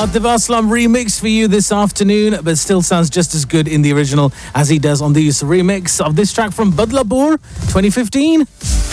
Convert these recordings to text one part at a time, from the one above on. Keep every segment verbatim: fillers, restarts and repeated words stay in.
Atif Aslam remix for you this afternoon, but still sounds just as good in the original as he does on this remix of this track from Badlapur twenty fifteen.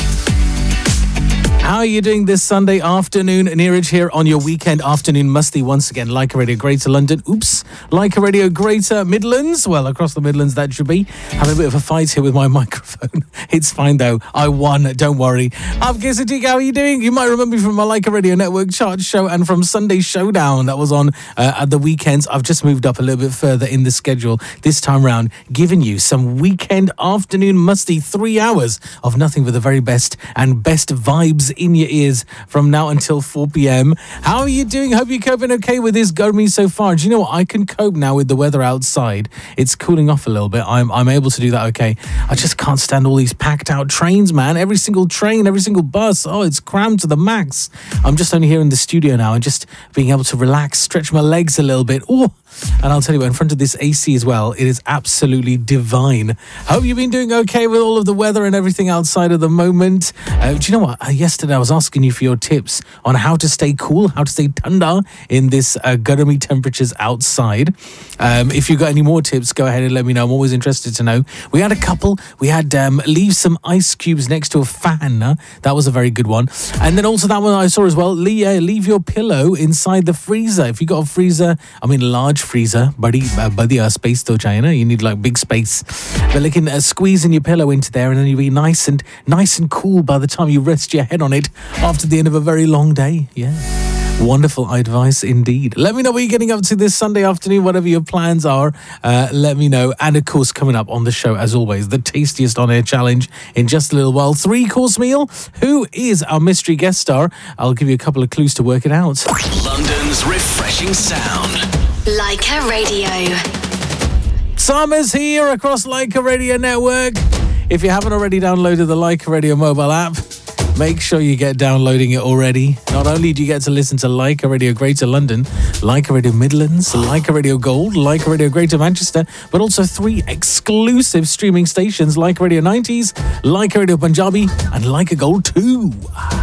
How are you doing this Sunday afternoon? Neeraj here on your weekend afternoon musty once again. Leica Radio Greater London. Oops. Leica Radio Greater Midlands. Well, across the Midlands that should be. Having a bit of a fight here with my microphone. It's fine though. I won. Don't worry. I'm Kisatik. How are you doing? You might remember me from my Leica Radio Network chart show and from Sunday Showdown that was on uh, at the weekends. I've just moved up a little bit further in the schedule this time round, giving you some weekend afternoon musty three hours of nothing but the very best and best vibes in your ears from now until four p.m. How are you doing? Hope you're coping okay with this gurmi so far. Do you know what? I can cope now with the weather outside. It's cooling off a little bit. I'm I'm able to do that okay. I just can't stand all these packed out trains, man. Every single train, every single bus. Oh, it's crammed to the max. I'm just only here in the studio now and just being able to relax, stretch my legs a little bit. Oh, and I'll tell you what, in front of this A C as well, it is absolutely divine. Hope you've been doing okay with all of the weather and everything outside at the moment. Uh, do you know what? Uh, yesterday I was asking you for your tips on how to stay cool, how to stay thanda in this uh, garami temperatures outside. Um, if you've got any more tips, go ahead and let me know. I'm always interested to know. We had a couple. We had um, leave some ice cubes next to a fan. Uh, that was a very good one. And then also that one I saw as well, leave, uh, leave your pillow inside the freezer. If you've got a freezer, I mean large freezer, buddy, uh, buddy, uh, space to China. You need like big space. But you can uh, squeeze in your pillow into there and then you'll be nice and nice and cool by the time you rest your head on it after the end of a very long day. Yeah. Wonderful advice indeed. Let me know what you're getting up to this Sunday afternoon, whatever your plans are. Uh, let me know. And of course, coming up on the show, as always, the tastiest on-air challenge in just a little while. Three-course meal. Who is our mystery guest star? I'll give you a couple of clues to work it out. London's refreshing sound. Leica Radio. Summer's here across Leica Radio Network. If you haven't already downloaded the Leica Radio mobile app, make sure you get downloading it already. Not only do you get to listen to Leica Radio Greater London, Leica Radio Midlands, Leica Radio Gold, Leica Radio Greater Manchester, but also three exclusive streaming stations, Leica Radio nineties, Leica Radio Punjabi, and Leica Gold two.